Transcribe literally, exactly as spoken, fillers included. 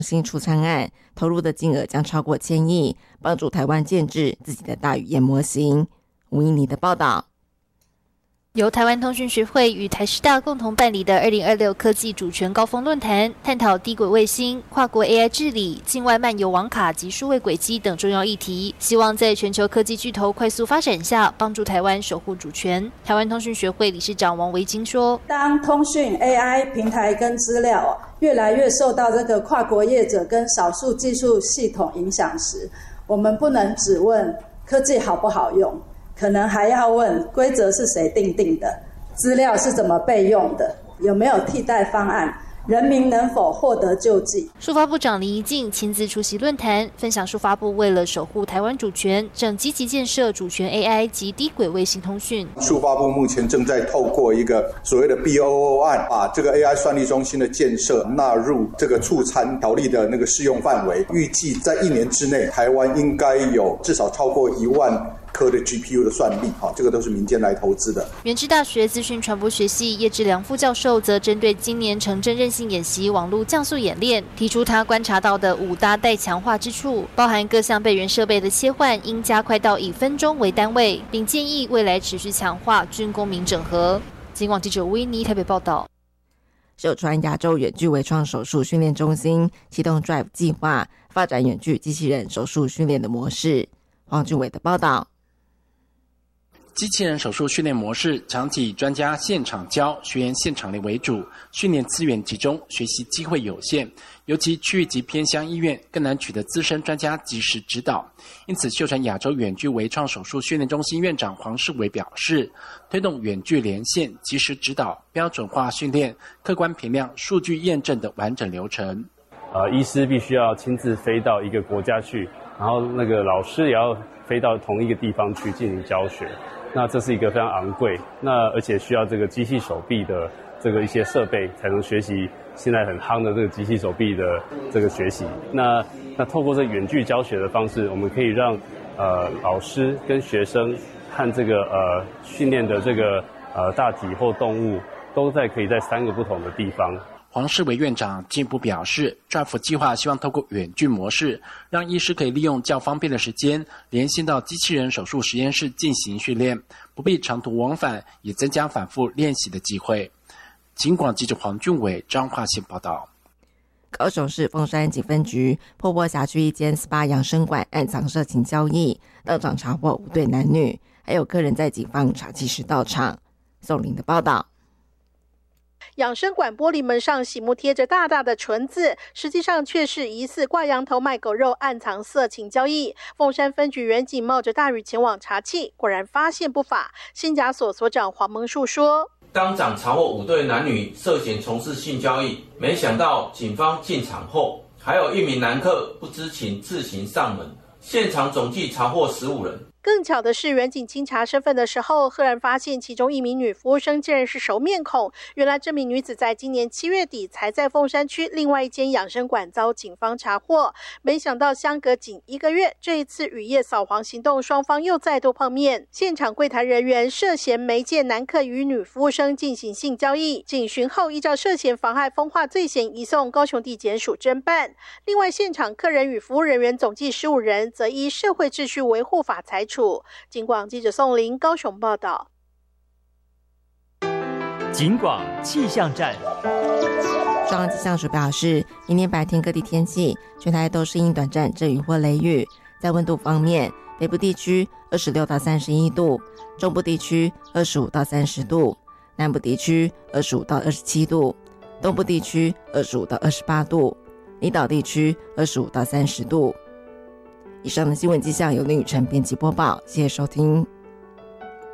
新出参案，投入的金额将超过千亿，帮助台湾建制自己的大语言模型。吴依妮的报道。 由台湾通讯学会与台师大共同办理的二零二六科技主权高峰论坛，探讨低轨卫星、跨国 A I 治理、境外漫游网卡及数位轨迹等重要议题，希望在全球科技巨头快速发展下，帮助台湾守护主权。台湾通讯学会理事长王维金说：“ 当通讯 A I 平台跟资料越来越受到这个跨国业者跟少数技术系统影响时，我们不能只问科技好不好用。”可能还要问规则是谁定定的，资料是怎么备用的，有没有替代方案，人民能否获得救济。 数发部长林宜敬亲自出席论坛，分享数发部为了守护台湾主权，正积极建设主权 A I 及低轨卫星通讯。 数发部目前正在透过一个所谓的 B O O 案，把这个 A I 算力中心的建设纳入这个促参条例的那个适用范围，预计在一年之内，台湾应该有至少超过一万颗的 G P U 的算力，这个都是民间来投资的。 元智大学资讯传播学系叶志良副教授则针对今年城镇韧性演习网络降速演练，提出他观察到的五大待强化之处，包含各项备援设备的切换应加快到以分钟为单位，并建议未来持续强化军公民整合。警广记者吴依妮台北报道。 首川亚洲远距微创手术训练中心启动 Drive 计划，发展远距机器人手术训练的模式。黄俊伟的报道。 机器人手术训练模式常以专家现场教、学员现场练为主，训练资源集中，学习机会有限，尤其区域及偏乡医院更难取得资深专家及时指导。因此，秀传亚洲远距微创手术训练中心院长黄世伟表示，推动远距连线、及时指导、标准化训练、客观评量、数据验证的完整流程。 呃，医师必须要亲自飞到一个国家去，然后那个老师也要飞到同一个地方去进行教学。那这是一个非常昂贵，那而且需要这个机器手臂的这个一些设备，才能学习现在很夯的这个机器手臂的这个学习。那那透过这远距教学的方式，我们可以让呃老师跟学生和这个呃训练的这个呃大体或动物都在可以在三个不同的地方。 黄世伟院长进一步表示 ，Drive 计划希望透过远距模式，让医师可以利用较方便的时间，连线到机器人手术实验室进行训练，不必长途往返，也增加反复练习的机会。警广记者黄俊伟彰化县报道。 高雄市凤山警分局破获辖区一间 S P A 养生馆暗藏色情交易，当场查获五对男女，还有客人在警方查缉时到场。宋玲的报道。 养生馆玻璃门上醒目贴着大大的纯字，实际上却是疑似挂羊头卖狗肉，暗藏色情交易。凤山分局员警冒着大雨前往查缉，果然发现不法。新甲所所长黄蒙树说， 当场查获五对男女涉嫌从事性交易，没想到警方进场后，还有一名男客不知情自行上门，现场总计查获十五人。 更巧的是，员警清查身份的时候，赫然发现其中一名女服务生竟然是熟面孔。原来这名女子在今年七月底才在凤山区另外一间养生馆遭警方查获，没想到相隔仅一个月，这一次雨夜扫黄行动，双方又再度碰面。现场柜台人员涉嫌媒介男客与女服务生进行性交易，警询后依照涉嫌妨害风化罪嫌移送高雄地检署侦办。另外，现场客人与服务人员总计十五人，则依社会秩序维护法裁处。警广记者宋林高雄报道。 警广气象站。 中央气象署表示，明天白天各地天气全台都适应短暂阵雨或雷雨。在温度方面，北部地区二十六到三十一度，中部地区二十五到三十度，南部地区二十五到二十七度，东部地区二十五到二十八度，离岛地区二十五到三十度。以上的新闻迹象由林雨辰编辑播报，谢谢收听。